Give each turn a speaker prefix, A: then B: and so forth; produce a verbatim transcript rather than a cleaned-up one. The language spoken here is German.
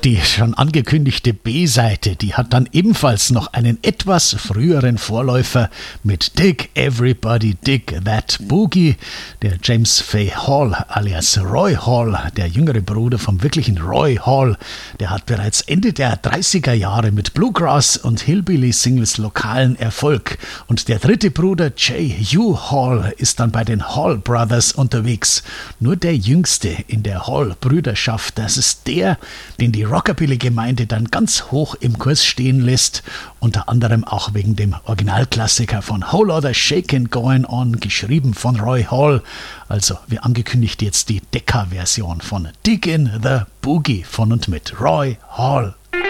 A: die schon angekündigte B-Seite, die hat dann ebenfalls noch einen etwas früheren Vorläufer mit Dig Everybody Dig That Boogie. Der James Fay Hall alias Roy Hall, der jüngere Bruder vom wirklichen Roy Hall, der hat bereits Ende der dreißiger Jahre mit Bluegrass und Hillbilly-Singles lokalen Erfolg. Und der dritte Bruder J. Hugh Hall ist dann bei den Hall Brothers unterwegs. Nur der jüngste in der Hall-Brüderschaft, das ist der, den die Rockabilly-Gemeinde dann ganz hoch im Kurs stehen lässt, unter anderem auch wegen dem Originalklassiker von Whole Lotta Shakin' Going On, geschrieben von Roy Hall. Also, wie angekündigt, jetzt die Decca-Version von Diggin' the Boogie von und mit Roy Hall.